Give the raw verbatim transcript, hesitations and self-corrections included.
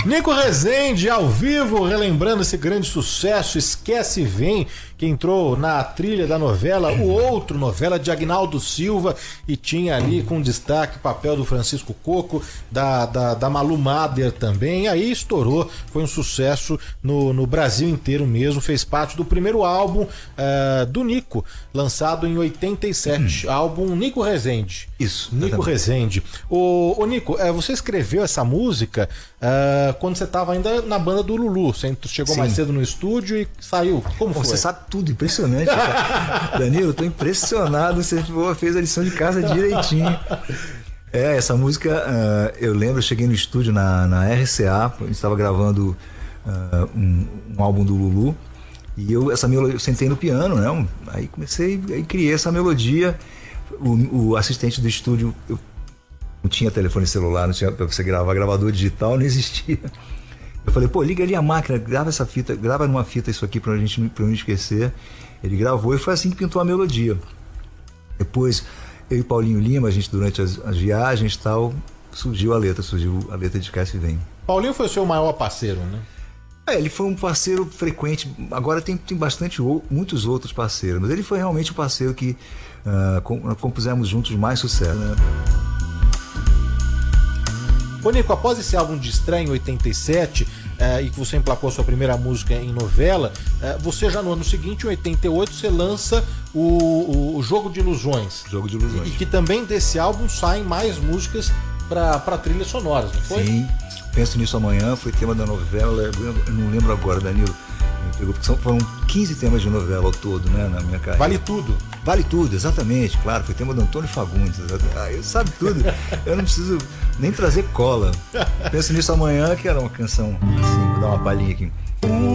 Nico Rezende, ao vivo, relembrando esse grande sucesso, Esquece e Vem, que entrou na trilha da novela, o outro novela de Agnaldo Silva, e tinha ali com destaque o papel do Francisco Coco, da, da, da Malu Mader também, e aí estourou, foi um sucesso no, no Brasil inteiro mesmo, fez parte do primeiro álbum uh, do Nico, lançado em oitenta e sete, hum. álbum Nico Rezende. Isso. Nico Rezende. Ô, ô Nico, uh, você escreveu essa música uh, quando você estava ainda na banda do Lulu, você chegou Sim. mais cedo no estúdio e saiu, como Pô, foi? Você sabe tudo, impressionante, cara. Danilo, eu tô impressionado, você fez a lição de casa direitinho. É, essa música, uh, eu lembro, eu cheguei no estúdio na, na R C A, a gente estava gravando uh, um, um álbum do Lulu, e eu, essa melodia, eu sentei no piano, né? Um, aí comecei, aí criei essa melodia. O, o assistente do estúdio, eu não tinha telefone celular, não tinha pra você gravar, gravador digital, não existia. Eu falei, pô, liga ali a máquina, grava essa fita, grava numa fita isso aqui pra gente pra não esquecer. Ele gravou e foi assim que pintou a melodia. Depois, eu e Paulinho Lima, a gente durante as, as viagens e tal, surgiu a letra, surgiu a letra de Esquece e Vem. Paulinho foi o seu maior parceiro, né? É, ele foi um parceiro frequente, agora tem, tem bastante, muitos outros parceiros, mas ele foi realmente o parceiro que uh, compusemos juntos mais sucesso, né? Ô Nico, após esse álbum de estreia em oitenta e sete, eh, e que você emplacou a sua primeira música em novela, eh, você já no ano seguinte, em oitenta e oito, você lança o, o, o Jogo de Ilusões. Jogo de Ilusões. E, e que também desse álbum saem mais músicas para trilhas sonoras, não foi? Sim, Penso Nisso Amanhã, foi tema da novela, eu não lembro agora, Danilo. Foram quinze temas de novela ao todo, né, na minha carreira. Vale Tudo. Vale Tudo, exatamente, claro. Foi tema do Antônio Fagundes. Ah, eu sabe tudo. Eu não preciso nem trazer cola. Penso Nisso Amanhã, que era uma canção assim, vou dar uma palhinha aqui.